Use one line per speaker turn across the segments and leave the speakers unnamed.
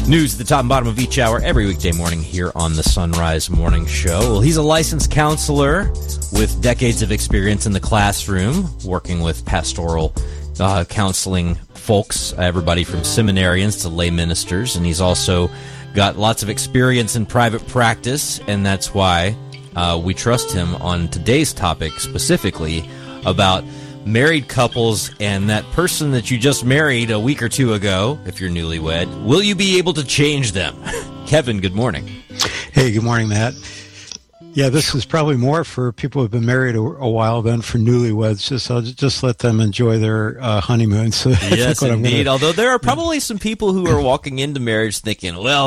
News at the top and bottom of each hour every weekday morning here on the Sunrise Morning Show. Well, he's a licensed counselor with decades of experience in the classroom, working with pastoral counseling folks, everybody from seminarians to lay ministers, and he's also got lots of experience in private practice, and that's why we trust him on today's topic specifically about married couples and that person that you just married a week or two ago, if you're newlywed. Will you be able to change them? Kevin, good morning.
Hey, good morning, Matt. Yeah, this is probably more for people who have been married a while than for newlyweds. I'll just let them enjoy their honeymoon. So
yes, indeed. Although there are probably some people who are walking into marriage thinking, well,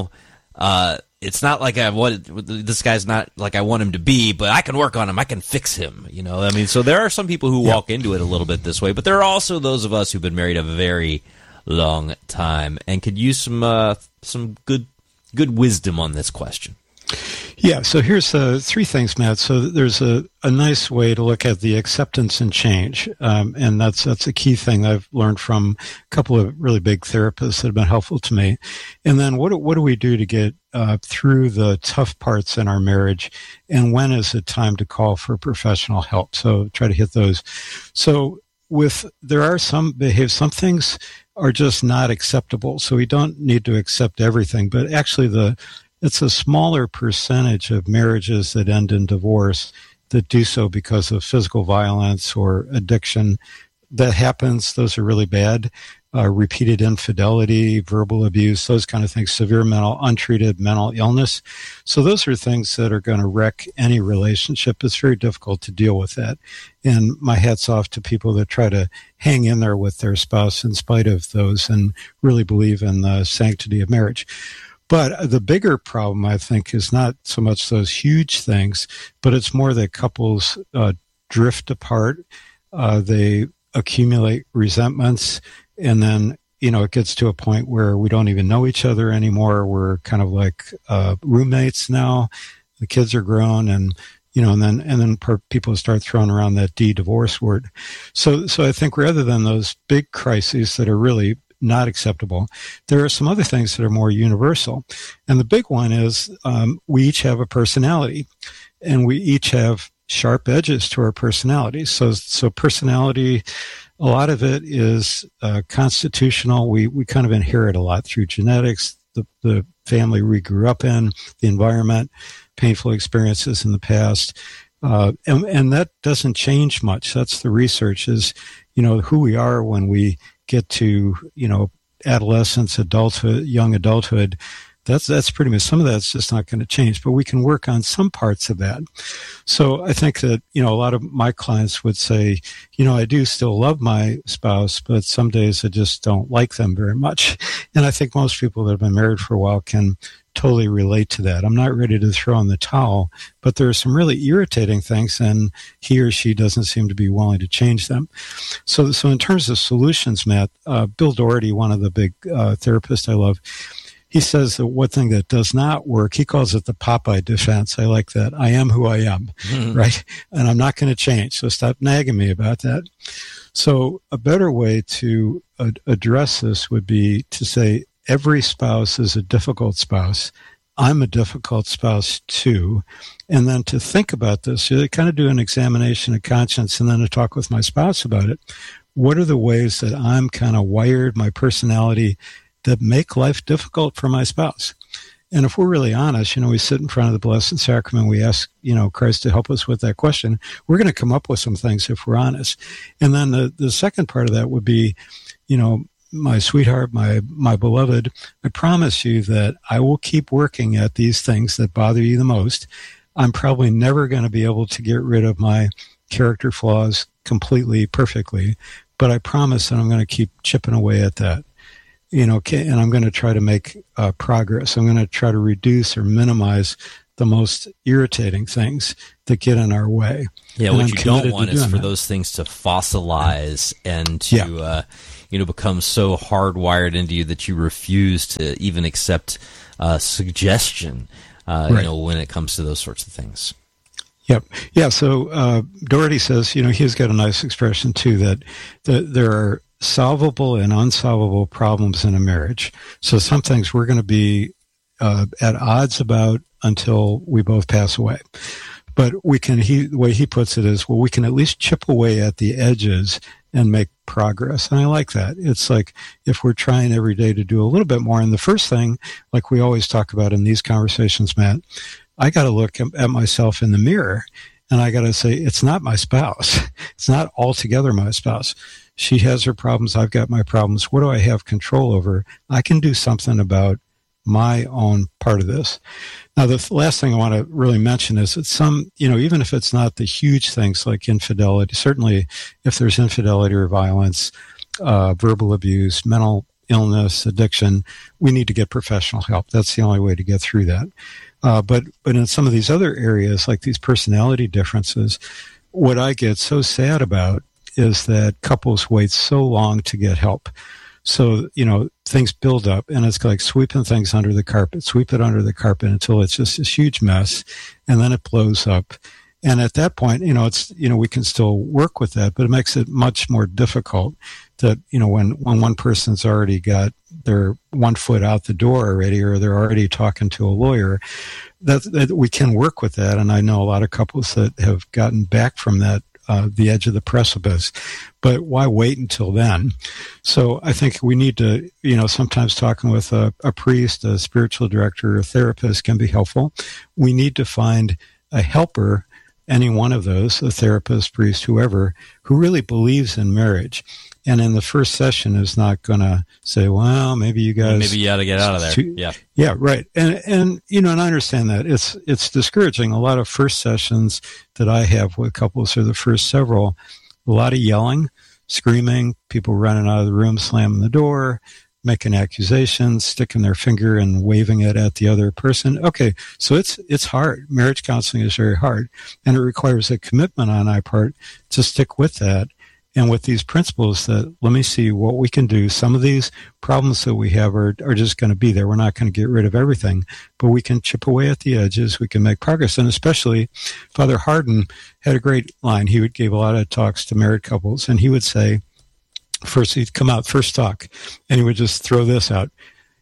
it's not like this guy's not like I want him to be, but I can work on him. I can fix him. So there are some people who walk into it a little bit this way, but there are also those of us who've been married a very long time and could use some good wisdom on this question.
Yeah, so here's three things, Matt. So there's a nice way to look at the acceptance and change, and that's a key thing I've learned from a couple of really big therapists that have been helpful to me. And then what do we do to get through the tough parts in our marriage, and when is it time to call for professional help? So try to hit those. So some things are just not acceptable, so we don't need to accept everything, but actually it's a smaller percentage of marriages that end in divorce that do so because of physical violence or addiction. That happens. Those are really bad. Repeated infidelity, verbal abuse, those kind of things, severe untreated mental illness. So those are things that are going to wreck any relationship. It's very difficult to deal with that. And my hat's off to people that try to hang in there with their spouse in spite of those and really believe in the sanctity of marriage. But the bigger problem, I think, is not so much those huge things, but it's more that couples drift apart, they accumulate resentments, and then, it gets to a point where we don't even know each other anymore. We're kind of like roommates now. The kids are grown, and then people start throwing around that divorce word. So I think rather than those big crises that are really not acceptable, there are some other things that are more universal. And the big one is we each have a personality, and we each have sharp edges to our personality. So personality, a lot of it is constitutional. We kind of inherit a lot through genetics, the family we grew up in, the environment, painful experiences in the past. And that doesn't change much. That's the research is, who we are when we get to, adolescence, adulthood, young adulthood. That's pretty much, some of that's just not going to change, but we can work on some parts of that. So I think that, a lot of my clients would say, I do still love my spouse, but some days I just don't like them very much. And I think most people that have been married for a while can totally relate to that. I'm not ready to throw in the towel, but there are some really irritating things, and he or she doesn't seem to be willing to change them. So in terms of solutions, Matt, Bill Doherty, one of the big therapists I love, he says that one thing that does not work, he calls it the Popeye defense. I like that. I am who I am, right? And I'm not going to change, so stop nagging me about that. So a better way to address this would be to say, every spouse is a difficult spouse. I'm a difficult spouse too. And then to think about this, you kind of do an examination of conscience and then to talk with my spouse about it. What are the ways that I'm kind of wired, my personality, that make life difficult for my spouse? And if we're really honest, we sit in front of the Blessed Sacrament, we ask, Christ to help us with that question. We're going to come up with some things if we're honest. And then the second part of that would be, my sweetheart, my beloved, I promise you that I will keep working at these things that bother you the most. I'm probably never going to be able to get rid of my character flaws completely, perfectly, but I promise that I'm going to keep chipping away at that. And I'm going to try to make progress. I'm going to try to reduce or minimize the most irritating things that get in our way.
Yeah, what you don't want is for those things to fossilize and to become so hardwired into you that you refuse to even accept suggestion, when it comes to those sorts of things.
Yep. Yeah. So Doherty says, he's got a nice expression too, that there are solvable and unsolvable problems in a marriage. So some things we're going to be at odds about until we both pass away. But we can, the way he puts it is, well, we can at least chip away at the edges and make progress. And I like that. It's like if we're trying every day to do a little bit more. And the first thing, like we always talk about in these conversations, Matt, I got to look at myself in the mirror and I got to say, it's not my spouse. It's not altogether my spouse. She has her problems. I've got my problems. What do I have control over? I can do something about my own part of this. Now, the last thing I want to really mention is that some, even if it's not the huge things like infidelity, certainly if there's infidelity or violence, verbal abuse, mental illness, addiction, we need to get professional help. That's the only way to get through that. But in some of these other areas, like these personality differences, what I get so sad about is that couples wait so long to get help. So, things build up and it's like sweeping things under the carpet, sweep it under the carpet until it's just this huge mess and then it blows up. And at that point, we can still work with that, but it makes it much more difficult that, when one person's already got their 1 foot out the door already, or they're already talking to a lawyer, that we can work with that. And I know a lot of couples that have gotten back from that, the edge of the precipice, but why wait until then? So I think we need to, sometimes talking with a priest, a spiritual director, a therapist can be helpful. We need to find a helper, any one of those, a therapist, priest, whoever, who really believes in marriage. And in the first session is not going to say, well, maybe you guys...
Maybe you ought to get out of there.
Yeah, right. And and I understand that. It's discouraging. A lot of first sessions that I have with couples are the first several, a lot of yelling, screaming, people running out of the room, slamming the door, making accusations, sticking their finger and waving it at the other person. Okay, so it's hard. Marriage counseling is very hard, and it requires a commitment on our part to stick with that. And with these principles that let me see what we can do. Some of these problems that we have are just going to be there. We're not going to get rid of everything, but we can chip away at the edges. We can make progress. And especially Father Hardin had a great line. He gave a lot of talks to married couples, and he would say, first he'd come out, first talk, and he would just throw this out.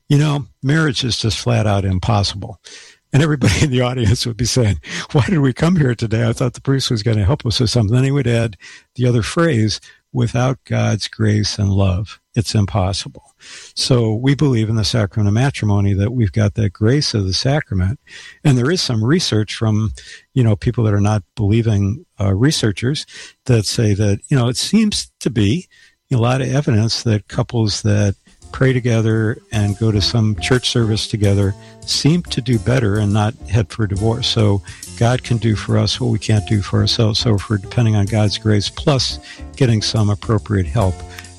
Marriage is just flat out impossible. And everybody in the audience would be saying, why did we come here today? I thought the priest was going to help us with something. Then he would add the other phrase, without God's grace and love, it's impossible. So we believe in the sacrament of matrimony that we've got that grace of the sacrament. And there is some research from, people that are not believing researchers that say that, it seems to be a lot of evidence that couples that pray together and go to some church service together seem to do better and not head for divorce. So God can do for us what we can't do for ourselves. So if we're depending on God's grace plus getting some appropriate help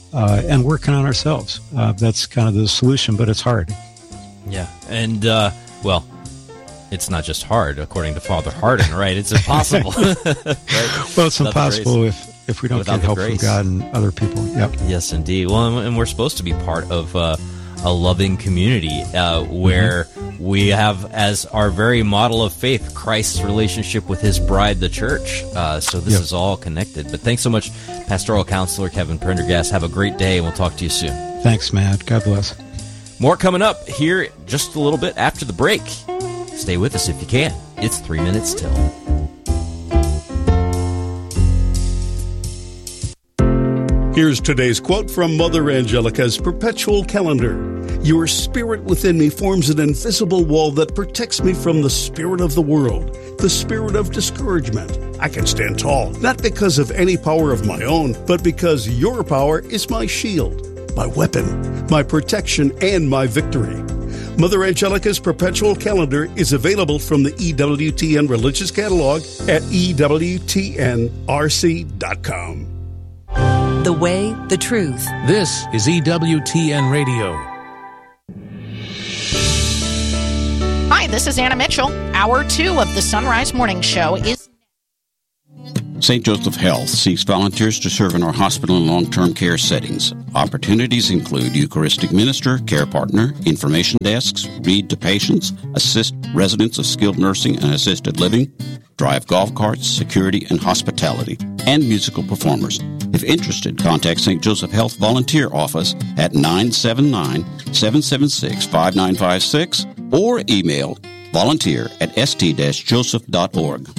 and working on ourselves, that's kind of the solution, but it's hard.
Yeah. And, it's not just hard, according to Father Hardin, right? It's impossible. Right?
Well, it's impossible if we don't get help from God and other people. Yep.
Yes, indeed. Well, and we're supposed to be part of a loving community where we have as our very model of faith Christ's relationship with his bride, the church. So this is all connected. But thanks so much, Pastoral Counselor Kevin Prendergast. Have a great day, and we'll talk to you soon.
Thanks, Matt. God bless.
More coming up here just a little bit after the break. Stay with us if you can. It's 3 minutes till.
Here's today's quote from Mother Angelica's perpetual calendar. Your spirit within me forms an invisible wall that protects me from the spirit of the world, the spirit of discouragement. I can stand tall, not because of any power of my own, but because your power is my shield, my weapon, my protection, and my victory. Mother Angelica's perpetual calendar is available from the EWTN Religious Catalog at EWTNRC.com.
The way, the truth.
This is EWTN Radio.
Hi, this is Anna Mitchell. Hour 2 of the Sunrise Morning Show is...
St. Joseph Health seeks volunteers to serve in our hospital and long-term care settings. Opportunities include Eucharistic minister, care partner, information desks, read to patients, assist residents of skilled nursing and assisted living, drive golf carts, security and hospitality, and musical performers. If interested, contact St. Joseph Health Volunteer Office at 979-776-5956 or email volunteer@st-joseph.org.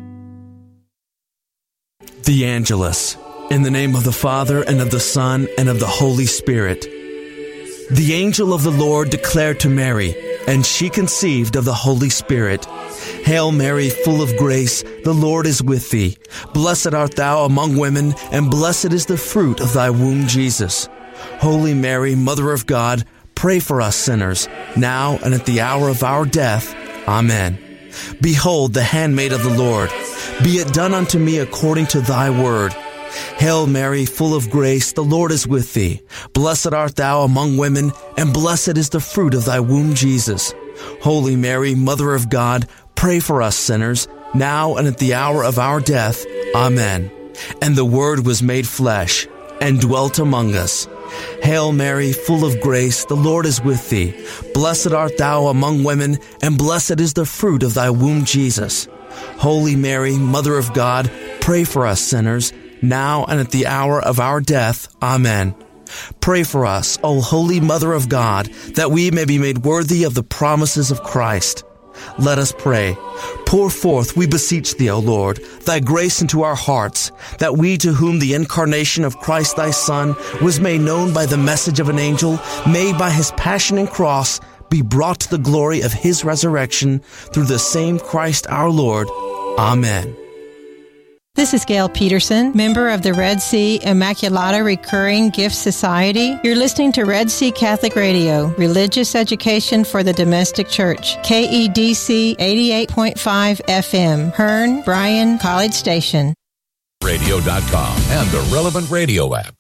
The Angelus. In the name of the Father, and of the Son, and of the Holy Spirit. The angel of the Lord declared to Mary, and she conceived of the Holy Spirit. Hail Mary, full of grace, the Lord is with thee. Blessed art thou among women, and blessed is the fruit of thy womb, Jesus. Holy Mary, Mother of God, pray for us sinners, now and at the hour of our death. Amen. Behold, the handmaid of the Lord. Be it done unto me according to thy word. Hail Mary, full of grace, the Lord is with thee. Blessed art thou among women, and blessed is the fruit of thy womb, Jesus. Holy Mary, Mother of God, pray for us sinners, now and at the hour of our death. Amen. And the Word was made flesh, and dwelt among us. Hail Mary, full of grace, the Lord is with thee. Blessed art thou among women, and blessed is the fruit of thy womb, Jesus. Holy Mary, Mother of God, pray for us sinners, now and at the hour of our death. Amen. Pray for us, O Holy Mother of God, that we may be made worthy of the promises of Christ. Let us pray. Pour forth, we beseech thee, O Lord, thy grace into our hearts, that we, to whom the incarnation of Christ thy Son was made known by the message of an angel, may by his passion and cross be brought to the glory of his resurrection through the same Christ our Lord. Amen.
This is Gail Peterson, member of the Red Sea Immaculata Recurring Gift Society. You're listening to Red Sea Catholic Radio, religious education for the domestic church. KEDC 88.5 FM, Hearn, Bryan, College Station.
Radio.com and the relevant radio app.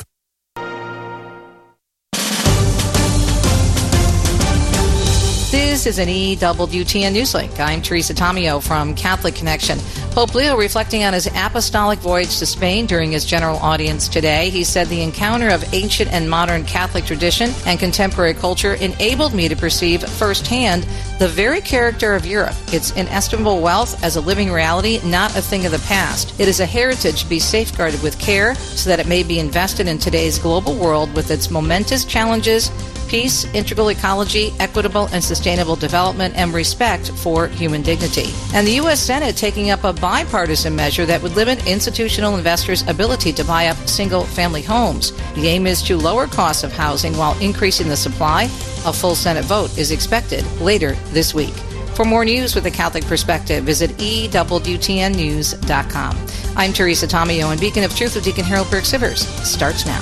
This is an EWTN Newslink. I'm Teresa Tomeo from Catholic Connection. Pope Leo reflecting on his apostolic voyage to Spain during his general audience today. He said the encounter of ancient and modern Catholic tradition and contemporary culture enabled me to perceive firsthand the very character of Europe, its inestimable wealth as a living reality, not a thing of the past. It is a heritage to be safeguarded with care so that it may be invested in today's global world with its momentous challenges, peace, integral ecology, equitable and sustainable development, and respect for human dignity. And the U.S. Senate taking up a bipartisan measure that would limit institutional investors' ability to buy up single-family homes. The aim is to lower costs of housing while increasing the supply. A full Senate vote is expected later this week. For more news with a Catholic perspective, visit EWTNnews.com. I'm Teresa Tomeo, and Beacon of Truth with Deacon Harold Burke-Sivers starts now.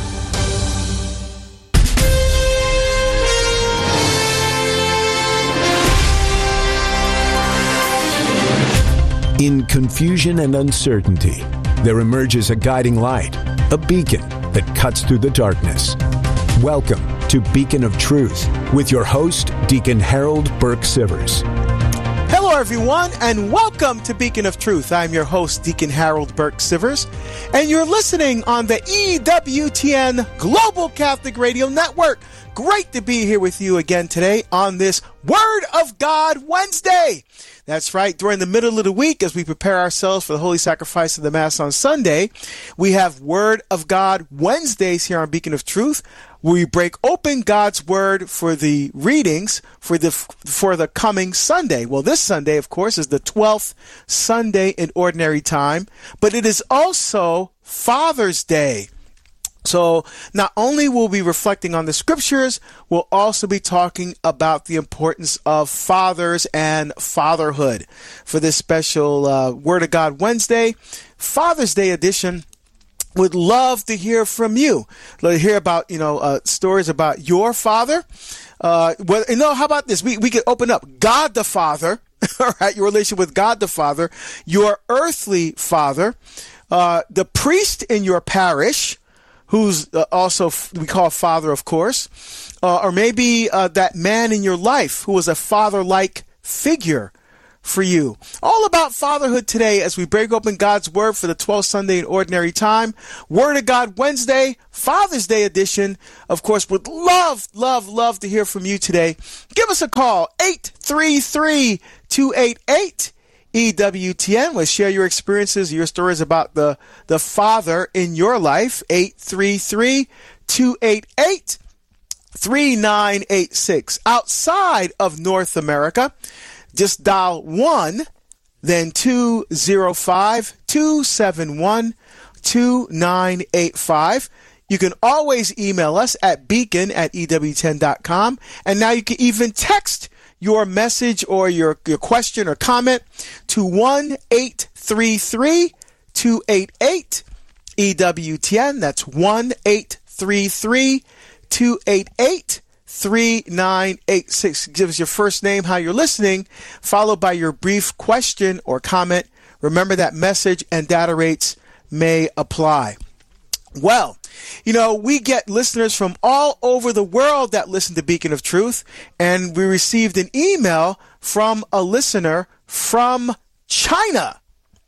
In confusion and uncertainty, there emerges a guiding light, a beacon that cuts through the darkness. Welcome to Beacon of Truth with your host, Deacon Harold Burke-Sivers.
Hello, everyone, and welcome to Beacon of Truth. I'm your host, Deacon Harold Burke-Sivers, and you're listening on the EWTN Global Catholic Radio Network. Great to be here with you again today on this Word of God Wednesday. That's right. During the middle of the week, as we prepare ourselves for the Holy Sacrifice of the Mass on Sunday, we have Word of God Wednesdays here on Beacon of Truth, where we break open God's Word for the readings for the coming Sunday. Well, this Sunday, of course, is the 12th Sunday in Ordinary Time, but it is also Father's Day. So not only will we be reflecting on the scriptures, we'll also be talking about the importance of fathers and fatherhood for this special Word of God Wednesday, Father's Day edition. Would love to hear from you. Love to hear about, stories about your father. How about this? We could open up God the Father, all right, your relation with God the Father, your earthly father, the priest in your parish, who's also we call father, of course, or maybe that man in your life who was a father-like figure for you. All about fatherhood today as we break open God's Word for the 12th Sunday in Ordinary Time. Word of God Wednesday, Father's Day edition. Of course, would love to hear from you today. Give us a call, 833-288-1111. EWTN with share your experiences, your stories about the Father in your life. 833-288-3986. Outside of North America, just dial 1, then 205-271-2985. You can always email us at beacon@ewtn.com. And now you can even text your message or your question or comment to 1-833-288-EWTN. That's 1-833-288-3986. Give us your first name, how you're listening, followed by your brief question or comment. Remember that message and data rates may apply. Well, we get listeners from all over the world that listen to Beacon of Truth, and we received an email from a listener from China.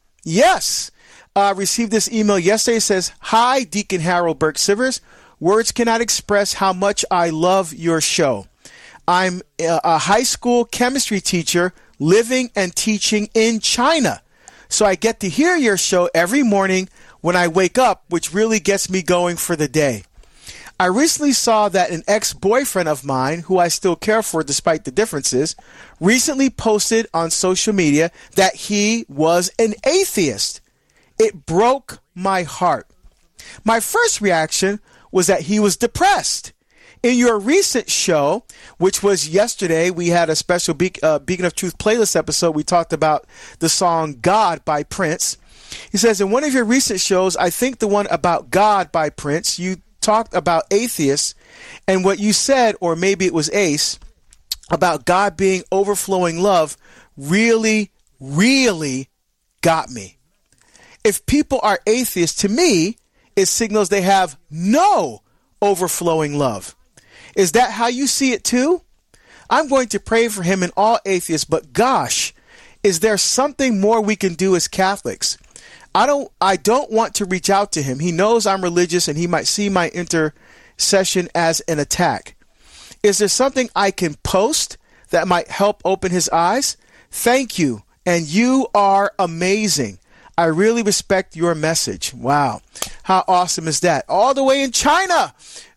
Yes, received this email yesterday. It says, "Hi, Deacon Harold Burke Sivers. Words cannot express how much I love your show. I'm a high school chemistry teacher living and teaching in China, so I get to hear your show every morning when I wake up, which really gets me going for the day. I recently saw that an ex-boyfriend of mine, who I still care for despite the differences, recently posted on social media that he was an atheist. It broke my heart. My first reaction was that he was depressed. In your recent show, which was yesterday, we had a special Beacon of Truth playlist episode. We talked about the song God by Prince. He says, in one of your recent shows, I think the one about God by Prince, you talked about atheists, and what you said, or maybe it was Ace, about God being overflowing love really, really got me. If people are atheists, to me, it signals they have no overflowing love. Is that how you see it too? I'm going to pray for him and all atheists, but gosh, is there something more we can do as Catholics? I don't want to reach out to him. He knows I'm religious and he might see my intercession as an attack. Is there something I can post that might help open his eyes? Thank you. And you are amazing. I really respect your message. Wow. How awesome is that? All the way in China,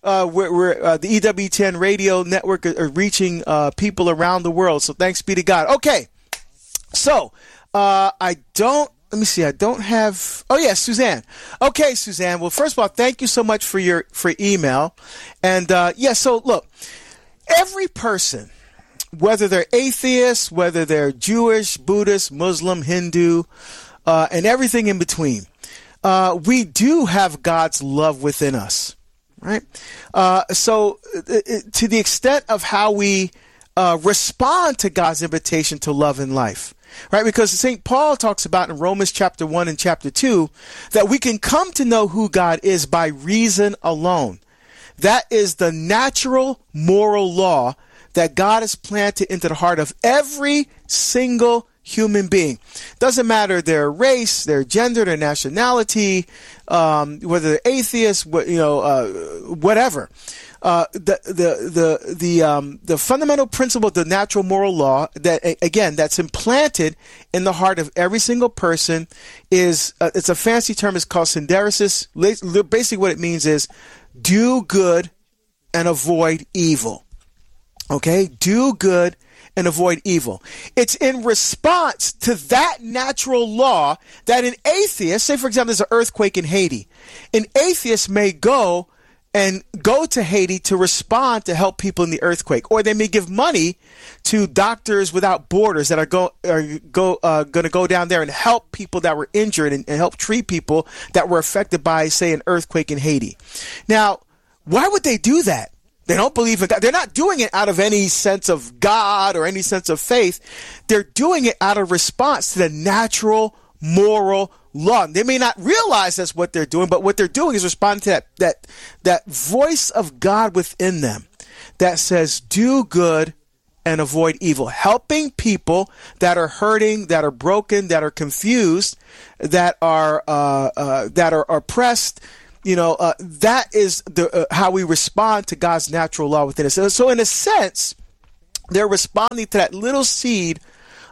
where the EWTN radio network are reaching people around the world. So thanks be to God. Okay. So let me see. I don't have. Oh yeah, Suzanne. Okay, Suzanne. Well, first of all, thank you so much for email. And so look, every person, whether they're atheists, whether they're Jewish, Buddhist, Muslim, Hindu, and everything in between, we do have God's love within us, right? So to the extent of how we respond to God's invitation to love and life. Right, because St. Paul talks about in Romans chapter 1 and chapter 2 that we can come to know who God is by reason alone. That is the natural moral law that God has planted into the heart of every single human being. Doesn't matter their race, their gender, their nationality, whether they're atheists, whatever. The fundamental principle of the natural moral law that again that's implanted in the heart of every single person is it's a fancy term. It's called synderesis. Basically, what it means is do good and avoid evil. Okay, do good and avoid evil. It's in response to that natural law that an atheist, say for example, there's an earthquake in Haiti, an atheist may go to Haiti to respond to help people in the earthquake, or they may give money to Doctors Without Borders that are going to go down there and help people that were injured and help treat people that were affected by, say, an earthquake in Haiti. Now, why would they do that? They don't believe in God. They're not doing it out of any sense of God or any sense of faith. They're doing it out of response to the natural moral law. They may not realize that's what they're doing, but what they're doing is responding to that voice of God within them that says, do good and avoid evil. Helping people that are hurting, that are broken, that are confused, that are oppressed. That is how we respond to God's natural law within us. So in a sense, they're responding to that little seed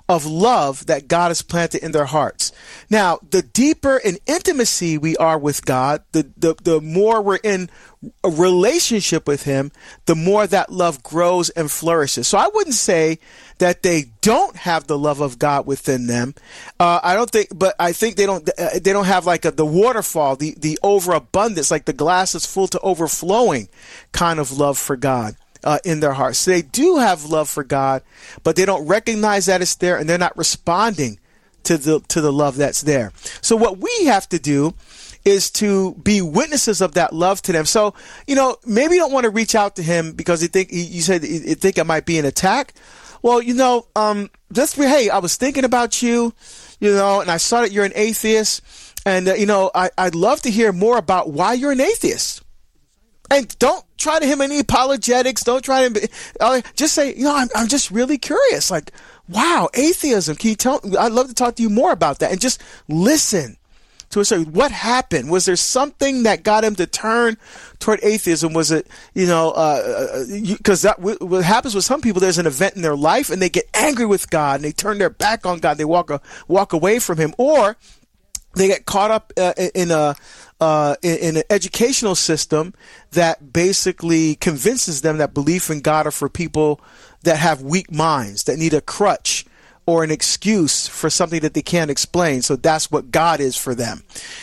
of love that God has planted in their hearts. Now, the deeper in intimacy we are with God, the more we're in a relationship with Him, the more that love grows and flourishes. So I wouldn't say that they don't have the love of God within them. I think they don't have like the waterfall, the overabundance, like the glass is full to overflowing kind of love for God. In their hearts. So they do have love for God, but they don't recognize that it's there, and they're not responding to the love that's there. So what we have to do is to be witnesses of that love to them. So, maybe you don't want to reach out to him because you think it might be an attack. Well, hey, I was thinking about you, and I saw that you're an atheist, and I'd love to hear more about why you're an atheist. And don't try to him any apologetics. Don't try to just say, I'm just really curious. Like, wow, atheism. Can you tell? I'd love to talk to you more about that. And just listen to us. What happened? Was there something that got him to turn toward atheism? Was it, because what happens with some people, there's an event in their life and they get angry with God and they turn their back on God. They walk away from Him, or they get caught up in an educational system that basically convinces them that belief in God are for people that have weak minds, that need a crutch or an excuse for something that they can't explain. So that's what God is for them,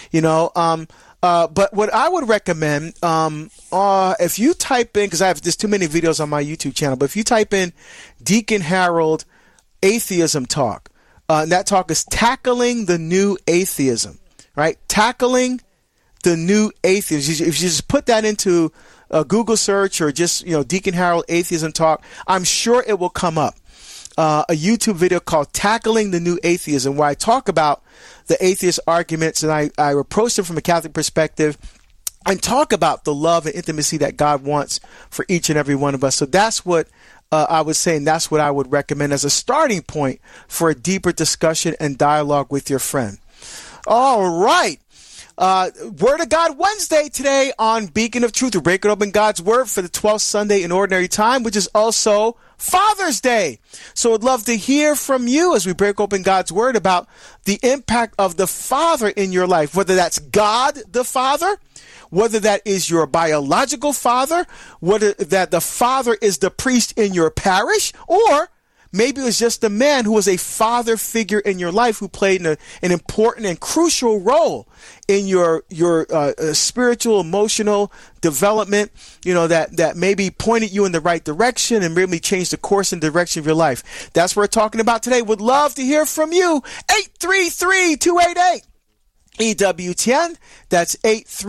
But what I would recommend, if you type in, because there's too many videos on my YouTube channel, but if you type in Deacon Harold Atheism Talk, and that talk is Tackling the New Atheism, right? Tackling the New Atheism. If you just put that into a Google search or just, Deacon Harold Atheism Talk, I'm sure it will come up. A YouTube video called Tackling the New Atheism, where I talk about the atheist arguments, and I approach them from a Catholic perspective and talk about the love and intimacy that God wants for each and every one of us. So that's what I was saying. That's what I would recommend as a starting point for a deeper discussion and dialogue with your friend. All right. Word of God Wednesday today on Beacon of Truth. We're breaking open God's Word for the 12th Sunday in Ordinary Time, which is also Father's Day. So I'd love to hear from you as we break open God's Word about the impact of the Father in your life, whether that's God the Father, whether that is your biological father, whether that the father is the priest in your parish, or maybe it was just a man who was a father figure in your life who played an important and crucial role in your spiritual, emotional development, that maybe pointed you in the right direction and really changed the course and direction of your life. That's what we're talking about today. Would love to hear from you. 833-288. EWTN. That's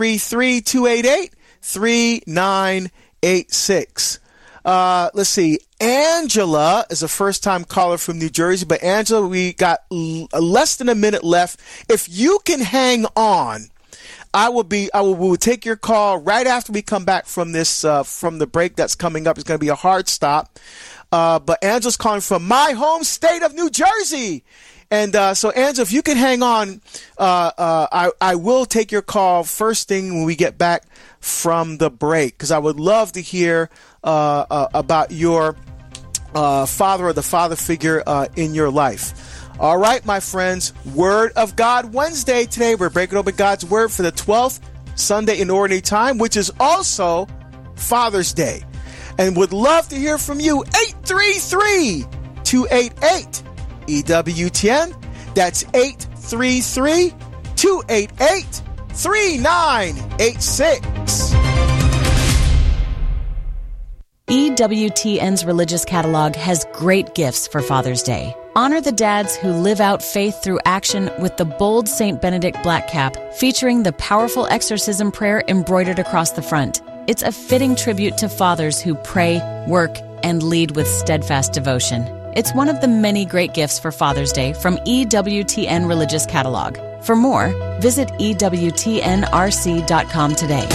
833-288-3986. Let's see. Angela is a first-time caller from New Jersey. But Angela, we got less than a minute left. If you can hang on, we will take your call right after we come back from this, from the break that's coming up. It's going to be a hard stop. But Angela's calling from my home state of New Jersey. And so, Angela, if you can hang on, I will take your call first thing when we get back from the break, because I would love to hear about your father or the father figure in your life. All right, my friends, Word of God Wednesday today. We're breaking open God's Word for the 12th Sunday in Ordinary Time, which is also Father's Day. And would love to hear from you. 833-288. EWTN. That's 833-288-3986.
EWTN's religious catalog has great gifts for Father's Day. Honor the dads who live out faith through action with the bold St. Benedict black cap featuring the powerful exorcism prayer embroidered across the front. It's a fitting tribute to fathers who pray, work, and lead with steadfast devotion. It's one of the many great gifts for Father's Day from EWTN Religious Catalog. For more, visit EWTNRC.com today.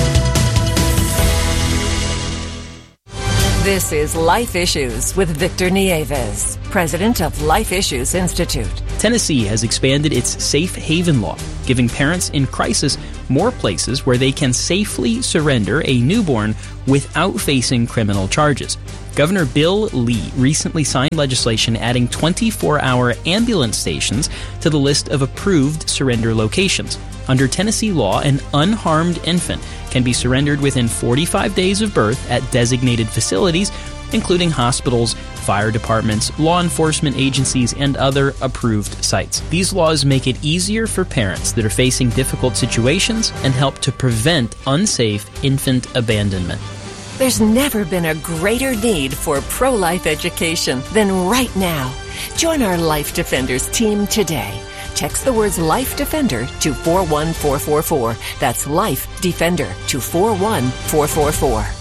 This is Life Issues with Victor Nieves, president of Life Issues Institute.
Tennessee has expanded its safe haven law, giving parents in crisis more places where they can safely surrender a newborn without facing criminal charges. Governor Bill Lee recently signed legislation adding 24-hour ambulance stations to the list of approved surrender locations. Under Tennessee law, an unharmed infant can be surrendered within 45 days of birth at designated facilities, including hospitals, fire departments, law enforcement agencies, and other approved sites. These laws make it easier for parents that are facing difficult situations and help to prevent unsafe infant abandonment.
There's never been a greater need for pro-life education than right now. Join our Life Defenders team today. Text the words Life Defender to 41444. That's Life Defender to 41444.